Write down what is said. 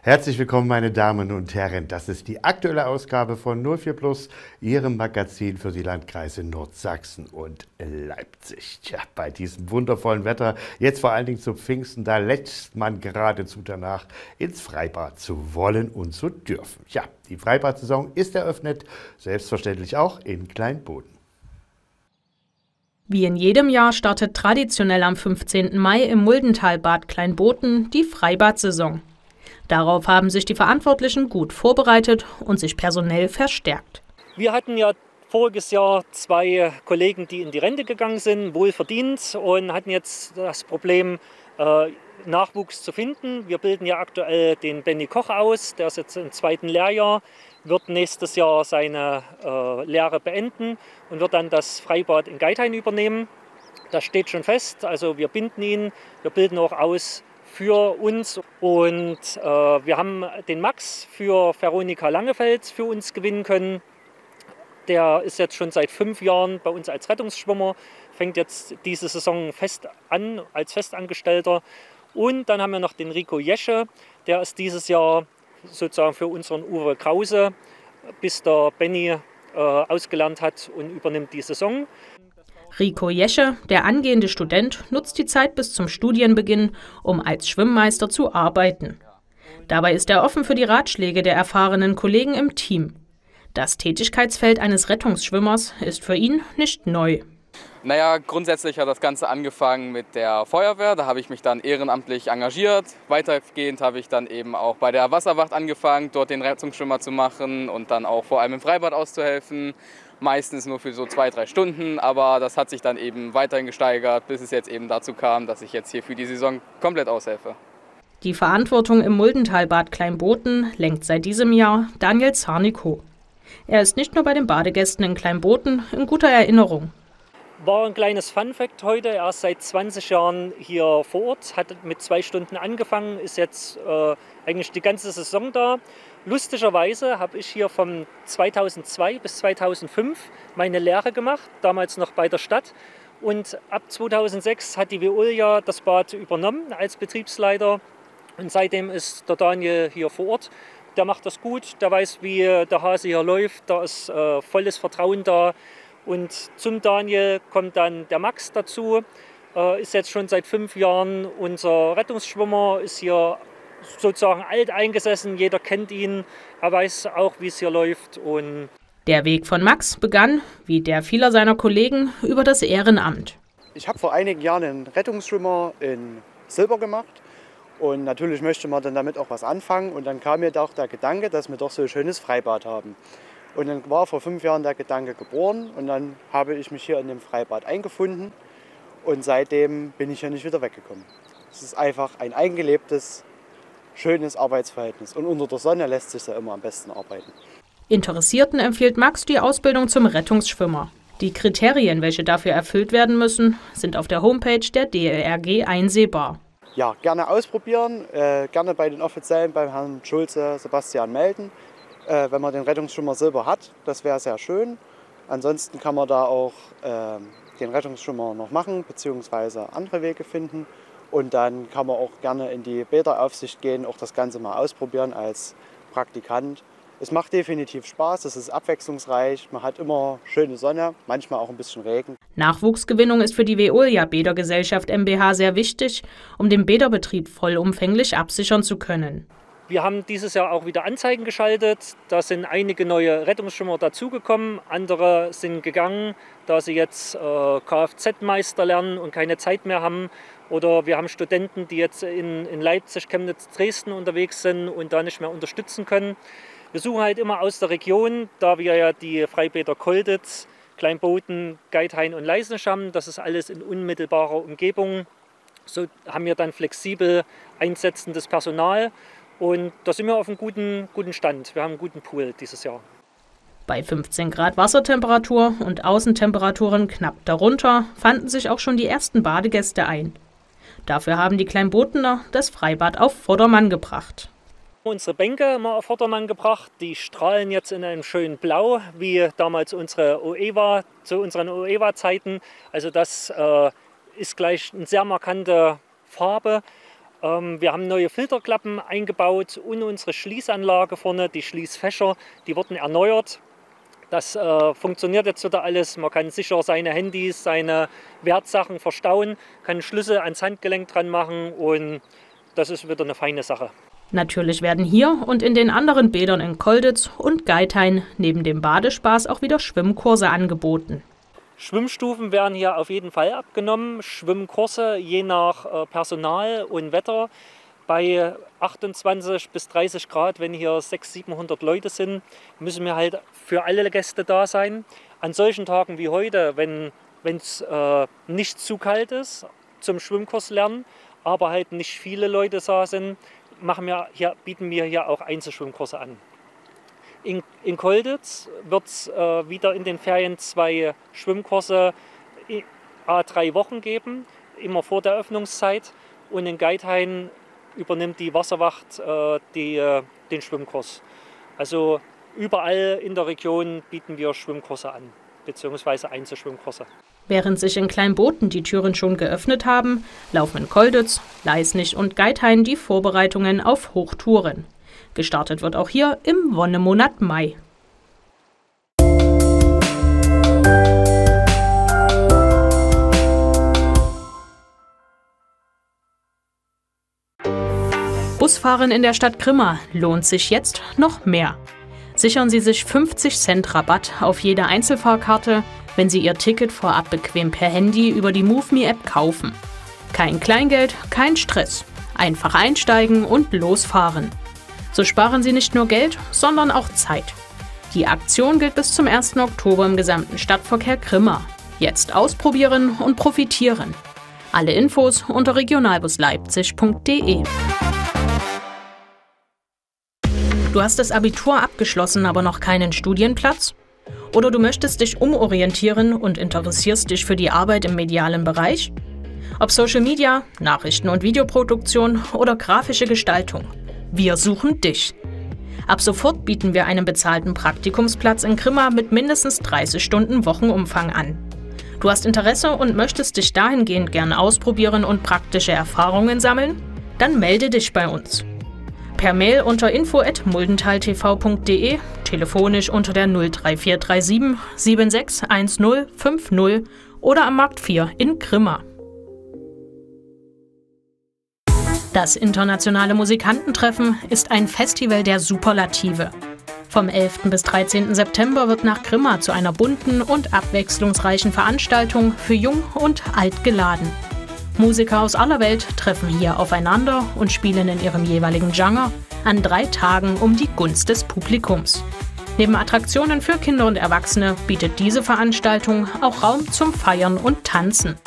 Herzlich willkommen, meine Damen und Herren. Das ist die aktuelle Ausgabe von 04 Plus, Ihrem Magazin für die Landkreise Nordsachsen und Leipzig. Tja, bei diesem wundervollen Wetter, jetzt vor allen Dingen zu Pfingsten, da lächzt man geradezu danach, ins Freibad zu wollen und zu dürfen. Ja, die Freibad-Saison ist eröffnet, selbstverständlich auch in Kleinboden. Wie in jedem Jahr startet traditionell am 15. Mai im Muldentalbad Kleinboten die Freibad-Saison. Darauf haben sich die Verantwortlichen gut vorbereitet und sich personell verstärkt. Wir hatten ja voriges Jahr 2 Kollegen, die in die Rente gegangen sind, wohlverdient, und hatten jetzt das Problem, Nachwuchs zu finden. Wir bilden ja aktuell den Benny Koch aus, der ist jetzt im 2. Lehrjahr, wird nächstes Jahr seine Lehre beenden und wird dann das Freibad in Geithain übernehmen. Das steht schon fest, also wir binden ihn, wir bilden auch aus für uns, und wir haben den Max für Veronika Langefeld für uns gewinnen können. Der ist jetzt schon seit 5 Jahren bei uns als Rettungsschwimmer, fängt jetzt diese Saison fest an als Festangestellter. Und dann haben wir noch den Rico Jesche, der ist dieses Jahr sozusagen für unseren Uwe Krause, bis der Benny ausgelernt hat, und übernimmt die Saison. Rico Jesche, der angehende Student, nutzt die Zeit bis zum Studienbeginn, um als Schwimmmeister zu arbeiten. Dabei ist er offen für die Ratschläge der erfahrenen Kollegen im Team. Das Tätigkeitsfeld eines Rettungsschwimmers ist für ihn nicht neu. Naja, grundsätzlich hat das Ganze angefangen mit der Feuerwehr. Da habe ich mich dann ehrenamtlich engagiert. Weitergehend habe ich dann eben auch bei der Wasserwacht angefangen, dort den Rettungsschwimmer zu machen und dann auch vor allem im Freibad auszuhelfen. Meistens nur für so 2-3 Stunden, aber das hat sich dann eben weiterhin gesteigert, bis es jetzt eben dazu kam, dass ich jetzt hier für die Saison komplett aushelfe. Die Verantwortung im Muldentalbad Kleinboten lenkt seit diesem Jahr Daniel Zarnikow. Er ist nicht nur bei den Badegästen in Kleinboten in guter Erinnerung. War ein kleines Funfact heute, er ist seit 20 Jahren hier vor Ort, hat mit 2 Stunden angefangen, ist jetzt eigentlich die ganze Saison da. Lustigerweise habe ich hier von 2002 bis 2005 meine Lehre gemacht, damals noch bei der Stadt. Und ab 2006 hat die Veolia das Bad übernommen als Betriebsleiter. Und seitdem ist der Daniel hier vor Ort. Der macht das gut, der weiß, wie der Hase hier läuft, da ist volles Vertrauen da. Und zum Daniel kommt dann der Max dazu, ist jetzt schon seit 5 Jahren unser Rettungsschwimmer, ist hier sozusagen alt eingesessen, jeder kennt ihn, er weiß auch, wie es hier läuft. Und der Weg von Max begann, wie der vieler seiner Kollegen, über das Ehrenamt. Ich habe vor einigen Jahren einen Rettungsschwimmer in Silber gemacht, und natürlich möchte man dann damit auch was anfangen, und dann kam mir doch der Gedanke, dass wir doch so ein schönes Freibad haben. Und dann war vor 5 Jahren der Gedanke geboren, und dann habe ich mich hier in dem Freibad eingefunden, und seitdem bin ich hier nicht wieder weggekommen. Es ist einfach ein eingelebtes, schönes Arbeitsverhältnis, und unter der Sonne lässt sich ja immer am besten arbeiten. Interessierten empfiehlt Max die Ausbildung zum Rettungsschwimmer. Die Kriterien, welche dafür erfüllt werden müssen, sind auf der Homepage der DLRG einsehbar. Ja, gerne ausprobieren, gerne bei den Offiziellen, beim Herrn Schulze, Sebastian melden. Wenn man den Rettungsschwimmer Silber hat, das wäre sehr schön. Ansonsten kann man da auch den Rettungsschwimmer noch machen, beziehungsweise andere Wege finden. Und dann kann man auch gerne in die Bäderaufsicht gehen, auch das Ganze mal ausprobieren als Praktikant. Es macht definitiv Spaß, es ist abwechslungsreich, man hat immer schöne Sonne, manchmal auch ein bisschen Regen. Nachwuchsgewinnung ist für die Veolia Bädergesellschaft mbH sehr wichtig, um den Bäderbetrieb vollumfänglich absichern zu können. wir haben dieses Jahr auch wieder Anzeigen geschaltet. Da sind einige neue Rettungsschwimmer dazugekommen. Andere sind gegangen, da sie jetzt Kfz-Meister lernen und keine Zeit mehr haben. Oder wir haben Studenten, die jetzt in Leipzig, Chemnitz, Dresden unterwegs sind und da nicht mehr unterstützen können. Wir suchen halt immer aus der Region, da wir ja die Freibäder Kolditz, Kleinboten, Geithain und Leisnisch haben. Das ist alles in unmittelbarer Umgebung. So haben wir dann flexibel einsetzendes Personal. Und da sind wir auf einem guten Stand. Wir haben einen guten Pool dieses Jahr. Bei 15 Grad Wassertemperatur und Außentemperaturen knapp darunter fanden sich auch schon die ersten Badegäste ein. Dafür haben die Kleinbotener das Freibad auf Vordermann gebracht. Unsere Bänke haben wir auf Vordermann gebracht. Die strahlen jetzt in einem schönen Blau, wie damals unsere OEWA, zu unseren OEWA-Zeiten. Also das ist gleich eine sehr markante Farbe. Wir haben neue Filterklappen eingebaut und unsere Schließanlage vorne, die Schließfächer, die wurden erneuert. Das funktioniert jetzt wieder alles. Man kann sicher seine Handys, seine Wertsachen verstauen, kann Schlüssel ans Handgelenk dran machen und das ist wieder eine feine Sache. Natürlich werden hier und in den anderen Bädern in Kolditz und Geithain neben dem Badespaß auch wieder Schwimmkurse angeboten. Schwimmstufen werden hier auf jeden Fall abgenommen. Schwimmkurse je nach Personal und Wetter. Bei 28 bis 30 Grad, wenn hier 600, 700 Leute sind, müssen wir halt für alle Gäste da sein. An solchen Tagen wie heute, wenn es nicht zu kalt ist, zum Schwimmkurs lernen, aber halt nicht viele Leute da sind, bieten wir hier auch Einzelschwimmkurse an. In Kolditz wird es wieder in den Ferien 2 Schwimmkurse à3 Wochen geben, immer vor der Öffnungszeit. Und in Geithain übernimmt die Wasserwacht den Schwimmkurs. Also überall in der Region bieten wir Schwimmkurse an, beziehungsweise Einzelschwimmkurse. Während sich in Kleinboten die Türen schon geöffnet haben, laufen in Kolditz, Leisnig und Geithain die Vorbereitungen auf Hochtouren. Gestartet wird auch hier im Wonnemonat Mai. Busfahren in der Stadt Grimma lohnt sich jetzt noch mehr. Sichern Sie sich 50 Cent Rabatt auf jede Einzelfahrkarte, wenn Sie Ihr Ticket vorab bequem per Handy über die MoveMe-App kaufen. Kein Kleingeld, kein Stress. Einfach einsteigen und losfahren. So sparen Sie nicht nur Geld, sondern auch Zeit. Die Aktion gilt bis zum 1. Oktober im gesamten Stadtverkehr Grimma. Jetzt ausprobieren und profitieren. Alle Infos unter regionalbusleipzig.de. Du hast das Abitur abgeschlossen, aber noch keinen Studienplatz? Oder du möchtest dich umorientieren und interessierst dich für die Arbeit im medialen Bereich? Ob Social Media, Nachrichten- und Videoproduktion oder grafische Gestaltung. Wir suchen dich. Ab sofort bieten wir einen bezahlten Praktikumsplatz in Grimma mit mindestens 30 Stunden Wochenumfang an. Du hast Interesse und möchtest dich dahingehend gern ausprobieren und praktische Erfahrungen sammeln? Dann melde dich bei uns. Per Mail unter info@muldentaltv.de, telefonisch unter der 03437 761050 oder am Markt 4 in Grimma. Das Internationale Musikantentreffen ist ein Festival der Superlative. Vom 11. bis 13. September wird nach Grimma zu einer bunten und abwechslungsreichen Veranstaltung für Jung und Alt geladen. Musiker aus aller Welt treffen hier aufeinander und spielen in ihrem jeweiligen Genre an 3 Tagen um die Gunst des Publikums. Neben Attraktionen für Kinder und Erwachsene bietet diese Veranstaltung auch Raum zum Feiern und Tanzen.